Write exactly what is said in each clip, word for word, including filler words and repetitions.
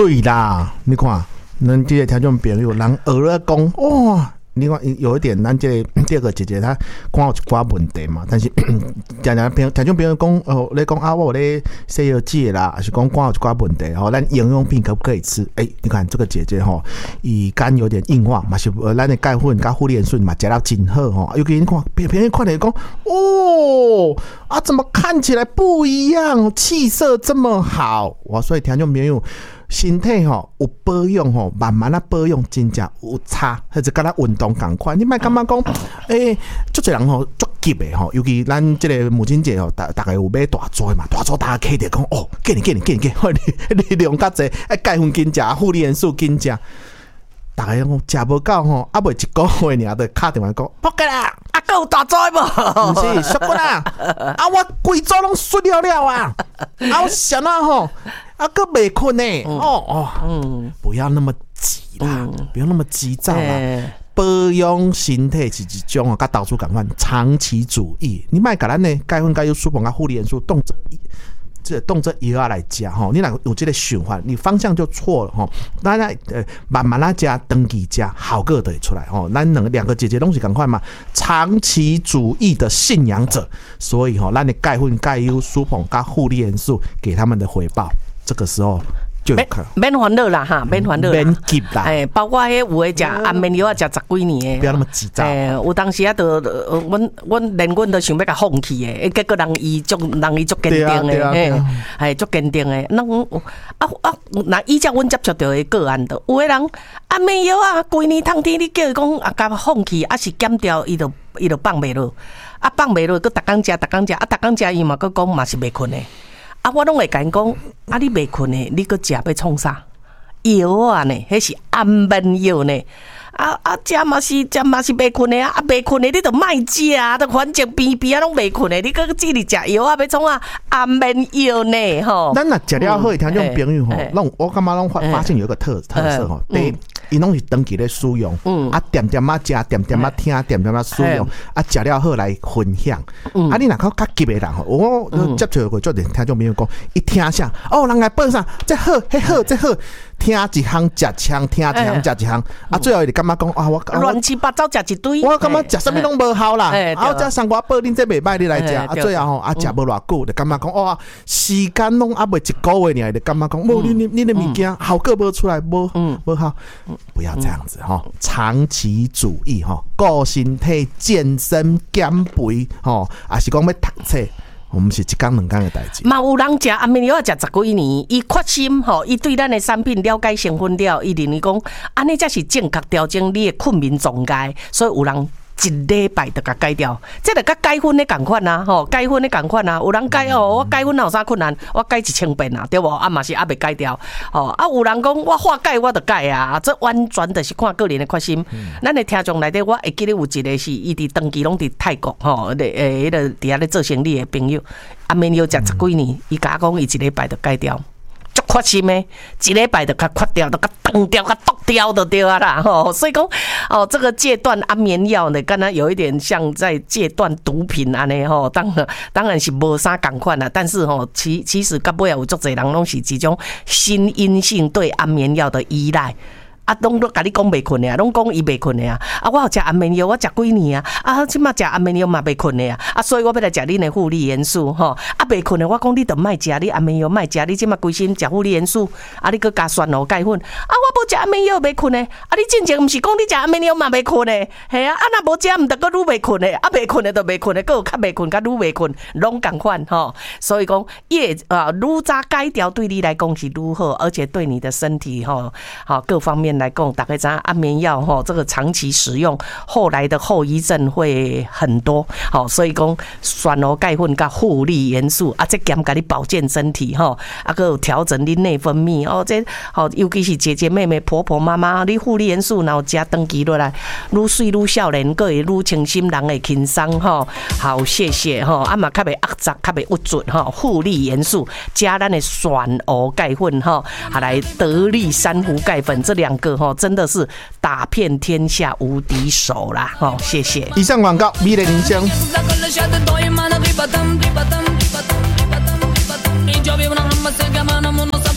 水啦！你看，咱这个听众朋友，人学了讲哇。你看有一点，咱这个第二个姐姐她看有一寡问题嘛，但是常常听听众朋友讲哦，你讲啊，我有咧西药剂啦，还是讲看有一寡问题吼，咱营养品可不可以吃？哎、欸，你看这个姐姐吼，伊肝有点硬化嘛，是呃咱的钙粉加护链素嘛，食了真好吼。尤其你看，别人看起来讲哦啊，怎么看起来不一样，气色这么好哇！所以听众朋友。身体吼有保养吼，慢慢啊保养真正有差，或者跟咱运动同款。你莫感觉讲，诶、欸，足侪人吼足急的吼，尤其咱这个母亲节吼，大大概有买大桌嘛，大桌大家起着讲哦，给你给你给你给你，你量较济，哎，钙粉紧食，护理元素紧食。大家讲食无够吼，啊未一个月尔，就敲电话讲，仆街啦，啊还有大桌无？不是，俗骨啦，啊我规组拢输了了啊，啊我想啊吼。啊，个没困呢、欸嗯，哦哦，嗯，不要那么急啦，嗯、不要那么急躁啦。欸、保养身体是一种哦，甲到处共款长期主义。你莫甲咱呢钙粉、钙优、舒膨、甲护理元素动这这动这药来食吼，你若有这个循环，你方向就错了吼。咱来呃慢慢啊食，长期食，效果就会出来吼。咱两两个姐姐拢是共款嘛，长期主义的信仰者，所以吼，咱的钙粉、钙优、舒膨、甲护理元素给他们的回报。这个时候就有可能免烦恼啦哈，免烦恼， 免急啦。 哎，包括迄有诶食安眠药啊，食十几年诶， 不要那么急躁。 哎，有当时啊，都阮阮连阮都想要甲放弃诶，结果人伊足人伊足坚定诶，嘿，哎，足坚定诶。那啊啊，那依照阮接触到诶个案，都有诶人安眠药啊，规年通天，你叫伊讲啊，甲放弃，啊是减掉，伊就伊就放袂落，啊放袂落，佮逐工食，逐工食，啊逐工食，伊嘛佮讲嘛是袂困诶。啊，我拢会甲因讲，啊，你袂困诶，你搁食要创啥？药啊呢？迄是安眠药呢？啊啊，食嘛是食嘛是袂困诶啊！啊，袂困诶，你著莫食啊！都反正边边啊拢袂困诶，你搁自己食药啊？要创啊？安眠药呢？吼， 咱若食了好，听种朋友吼，拢我感觉拢发发现有一个特特色吼，第一，伊拢是长期咧使用，啊，点点啊食，点点啊听，点点啊使用，啊，食了好来分享。啊，你若靠较急诶人吼，我接触过做点听种朋友讲，一听啥，哦，人来报啥，这好，迄好，这好。听一项食枪，听一项食一项，啊，最后伊就感觉讲啊，我乱七八糟食一堆， 我感觉食啥物拢无效啦，啊，这生活报恁这袂歹，你来食，啊，最后吼啊，食无偌久，就感觉讲哇，时间拢啊未一个月尔，就感觉讲，无你你你的物件效果无出来，无无效，不要这样子哈，长期主义哈，顾身体、健身、减肥吼，也是讲要读册。我们是一天两天的代志。 嘛有人食安眠药食十几年，伊确心吼，伊对咱的产品了解成分了，伊认为讲安尼才是正确调整你的困眠状态，所以有人一礼拜就甲改掉，这个甲改分的共款啊，吼，改分的共款啊，有人改哦，我改分哪有啥困难，我改一千遍啊，对无？啊嘛是还袂改掉，吼，啊有人讲我化改我就改啊，这完全就是看个人的决心。咱的听众内底，我会记得有一个是伊伫长期拢伫泰国吼，诶，迄个伫遐咧做生意的朋友，安眠药食十几年，伊甲我讲伊一礼拜就改掉。足确心的，一礼拜就甲垮掉，就甲断掉，甲剁掉就对啊啦吼。所以讲哦，这个戒断安眠药呢，敢若有一点像在戒断毒品安尼吼。当然当然是无啥共款啦，但是吼，其其实到尾有足侪人拢是一种心因性对安眠药的依赖。啊，拢都甲你讲袂困的啊，拢讲伊袂困的啊。啊，我有食安眠药，我食几年啊。啊，即马食安眠药嘛袂困的啊。啊，所以我要来食恁的护理元素吼。啊，袂困的，我讲你著莫食，你安眠药莫食，你即马规身食护理元素，啊，你搁加蒜头钙粉。啊，我无食安眠药袂困的。啊，你之前毋是讲你食安眠药嘛袂困的？系啊，啊，若无食毋得搁愈袂困的，啊，袂困的著袂困的，搁有较袂困，甲愈袂困，拢共款吼。所以讲，越啊愈早改掉，对你来讲是愈好，而且对你的身体吼，好各方面来讲，大概知道安眠药吼，这个长期使用，后来的后遗症会很多。好，所以讲蒜头钙粉甲护理元素啊，这兼甲你保健身体吼，啊，个调整你内分泌哦，这好，尤其是姐姐妹妹、婆婆妈妈，你护理元素然后加长期落来，愈水愈少年，个会愈清心，人会轻松吼。好，谢谢吼，啊嘛较袂压杂，较袂郁卒吼，护理元素加咱的蒜头钙粉吼，还来得力珊瑚钙粉这两个吼。真的是打遍天下无敌手啦！哦，谢谢。 以上广告，美丽人生。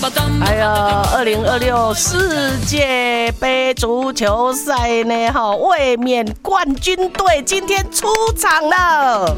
哎呀，二零二六世界杯足球赛呢，哈，卫冕冠军队今天出场了。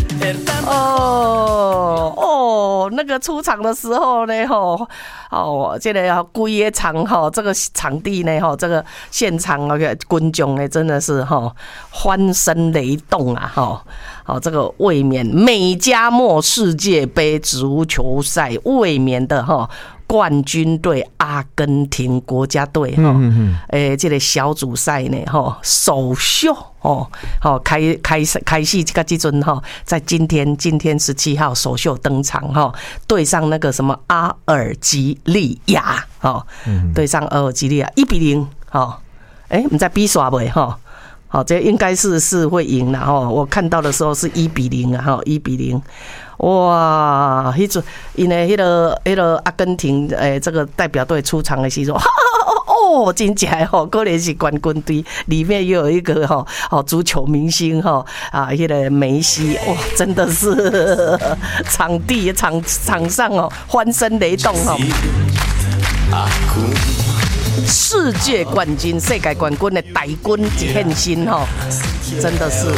哦哦，那个出场的时候呢，吼，哦，这个规个场吼，这个场地呢，吼，这个现场那个观众呢，真的是吼欢声雷动啊，吼，好，这个卫冕美加墨世界杯足球赛卫冕的哈。冠军队阿根廷国家队哈，诶，这个小组赛呢哈，首秀哦，好开开开戏这个这阵哈，在今天今天十七号首秀登场哈，对上那个什么阿尔及利亚哈，对上阿尔及利亚一比零哈，诶，你在比耍不哈？好，这应该是是会赢了哈。我看到的时候是一比零啊，哈，一比零。哇，迄阵因为迄个迄个阿根廷诶，这个代表队出场的时候，哦，真正吼，可能是冠军队里面又有一个哈，哦，足球明星哈啊，迄个梅西，哇，真的是场地场场上哦，欢声雷动哈。世界冠军、世界冠军的大军一现身吼，真的是。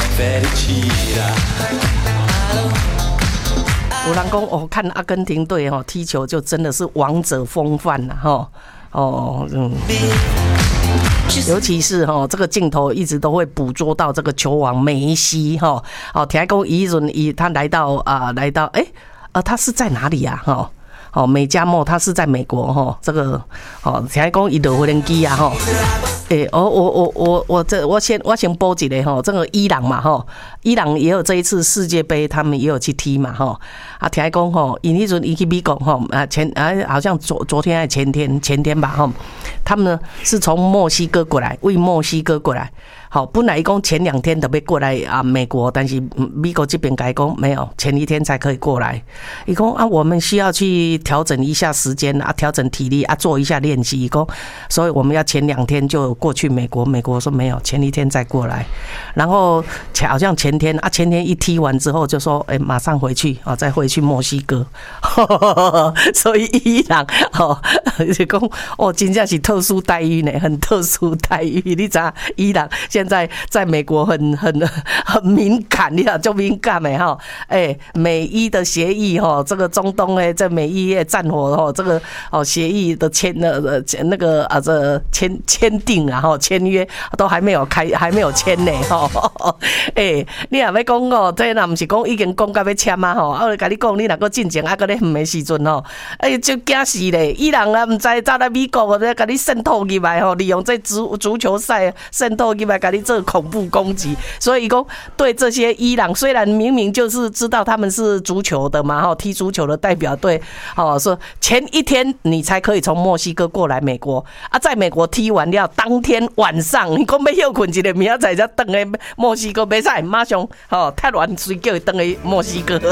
有人讲哦，看阿根廷队哈踢球就真的是王者风范呐哈哦嗯，尤其是哈这个镜头一直都会捕捉到这个球王梅西哈哦，听讲伊阵伊他来到啊、呃、来到哎呃他是在哪里呀、啊、哈？哦，美加墨他是在美国哈，这个哦，听讲伊落无人机啊哈，诶、欸，我我我我我这我先我先播一个哈，这个伊朗嘛哈，伊朗也有这一次世界杯，他们也有去踢嘛哈，啊，听讲吼，因迄阵伊去美国哈，啊前啊好像昨昨天还前天前天吧哈，他们呢是从墨西哥过来，为墨西哥过来。好，本来一共前两天都要过来啊，美国，但是美国这边改讲没有，前一天才可以过来。一共啊，我们需要去调整一下时间啊，调整体力啊，做一下练习。一共，所以我们要前两天就过去美国。美国说没有，前一天再过来。然后好像前天啊，前天一踢完之后就说，哎、欸，马上回去啊，再回去墨西哥。所以伊朗哦，就讲哦，真正是特殊待遇呢，很特殊待遇。你知道伊朗？现在在美国很很很敏感，你知道就敏感的哈，哎，美伊的协议哈，这个中东哎，在美伊的战火哈，这个哦协议的签的那个啊这签签订啊哈，签约都还没有开，还没有签呢哈，哎，你若要讲哦，这若不是讲已经讲到要签啊吼，啊我跟你讲，你若个进前啊个咧远的时阵吼，哎就惊死咧，伊朗啊唔知早来美国咧，甲你渗透入来吼，利用这足足球赛渗透入来。给你这恐怖攻击，所以讲对这些伊朗，虽然明明就是知道他们是足球的嘛，哈，踢足球的代表队，哦，说前一天你才可以从墨西哥过来美国啊，在美国踢完了，当天晚上你讲要休困一个，明仔载才登去墨西哥，袂使马上哦，太乱随叫伊登去墨西哥。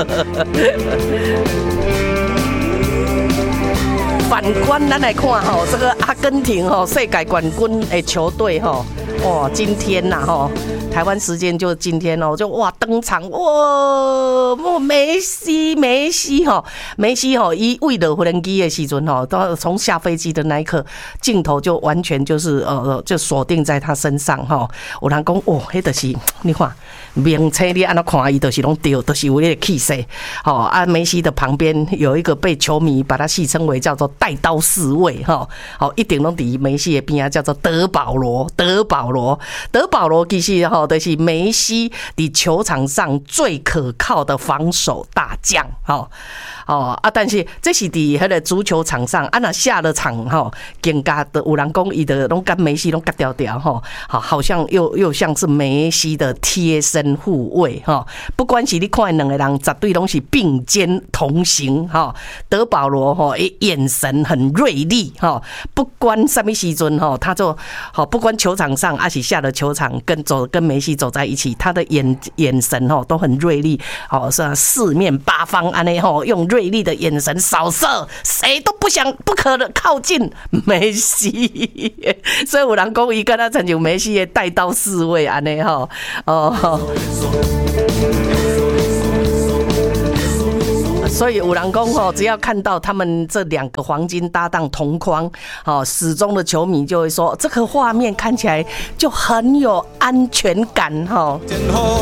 反观咱来看吼，这个阿根廷吼世界冠军的球队吼，哇，今天呐吼，台湾时间就今天哦，就哇登场哇，梅西梅西吼，梅西吼，伊为了无人机的时阵吼，到从下飞机的那一刻，镜头就完全就是呃就锁定在他身上吼。有人讲哦，迄就是你看。名车你按怎看伊，就是拢对，就是有那个气势。好啊，梅西的旁边有一个被球迷把他戏称为叫做“带刀侍卫”哈。好，一定拢伫梅西的边啊，叫做德保罗。德保罗，德保罗其实哈，就是梅西伫球场上最可靠的防守大将。哈。哦啊，但是这是伫迄个足球场上，啊那下了场吼，更加的有人讲伊的拢跟梅西拢夹掉掉吼，好，好像又又像是梅西的贴身护卫哈。不管是你看两个人绝对拢是并肩同行哈。德保罗哈，眼神很锐利哈，不管什么时阵哈，他就好，不管球场上还是下了球场，跟走跟梅西走在一起，他的眼眼神哈都很锐利，好是四面八方安尼吼用锐利的眼神扫射，谁都不想不可能靠近梅西，所以有人讲伊跟他成就梅西的带刀侍卫安尼吼哦。 所以有人讲吼，只要看到他们这两个黄金搭档同框，哦，始终的球迷就会说，这个画面看起来就很有安全感哈。